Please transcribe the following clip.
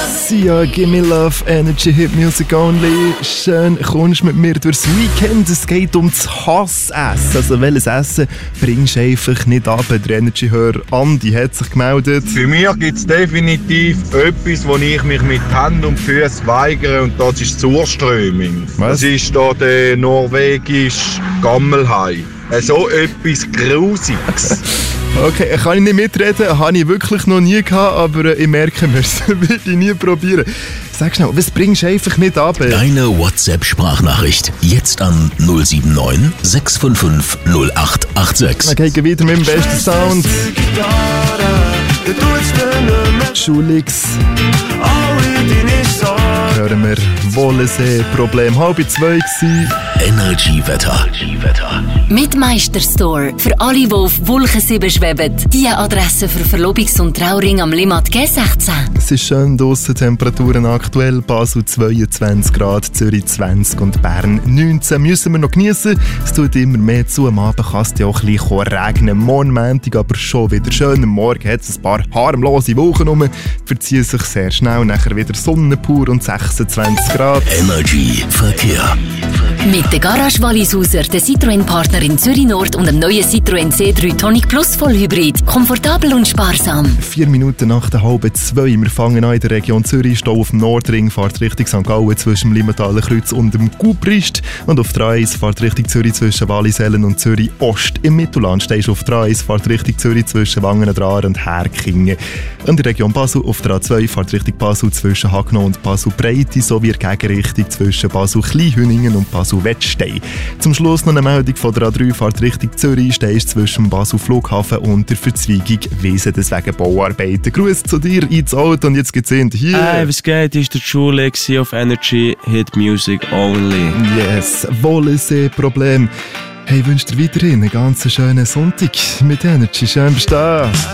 Sia, Gimme Love, Energy Hit Music Only. Schön, kommst mit mir durchs Weekend. Es geht um das Hassessen. Also welches Essen bringst du einfach nicht ab? Der Energy-Hörer Andi hat sich gemeldet. Für mich gibt es definitiv etwas, wo ich mich mit Händen und Füßen weigere, und das ist Surströmming. Was? Das ist da der norwegische Gammelhai. So etwas Grusiges. Okay, kann ich nicht mitreden, habe ich wirklich noch nie gehabt, aber ich merke mir, das will ich nie probieren. Sag schnell, was bringst du einfach nicht ab? Deine WhatsApp-Sprachnachricht jetzt an 079 655 0886. Wir gehen wieder mit dem besten Sound. Schulix. Hören wir Wollensee-Problem. 1:30 gewesen. Energy-Wetter. Mit Meisterstore. Für alle, die auf Wolkensee schweben. Die Adresse für Verlobungs- und Trauring am Limmat G16. Es ist schön draussen, Temperaturen aktuell. Basel 22 Grad, Zürich 20 und Bern 19. Müssen wir noch geniessen. Es tut immer mehr zu. Am Abend kann es ja auch ein bisschen regnen. Morgen Montag aber schon wieder schön. Am Morgen hat es ein paar harmlose Wochen rum. Verziehen sich sehr schnell. Nachher wieder Sonne pur und 26 Grad. Energy Verkehr. Mit der Garage Wallisauser, der Citroën-Partner in Zürich Nord und dem neuen Citroën C3 Tonic Plus Vollhybrid. Komfortabel und sparsam. 4 Minuten nach der 1:30. Wir fangen an in der Region Zürich. Stau auf dem Nordring, fahrt Richtung St. Gallen zwischen dem Limmentaler Kreuz und dem Gubrist. Und auf der A1 fahrt Richtung Zürich zwischen Wallisellen und Zürich Ost. Im Mittelland stehst du auf der A1, fahrt Richtung Zürich zwischen Wangen-an-der-Aare und Herkingen. In der Region Basel auf der A2 fahrt Richtung Basel zwischen Haguenau und Basel-Breite sowie in der Gegenrichtung zwischen Basel-Kleinhüningen und Basel-Wettstein. Zum Schluss noch eine Meldung von der A3 fahrt Richtung Zürich, stehst zwischen Basel Flughafen und der Verzweigung Wiesen, deswegen Bauarbeiten. Gruß zu dir ins Auto und jetzt geht's hier. Hey, was geht? Ist der Schule auf Energy Hit Music Only. Yes, Wollensee-Problem. Hey, wünsche dir weiterhin einen ganz schönen Sonntag mit Energy. Schön bist du da.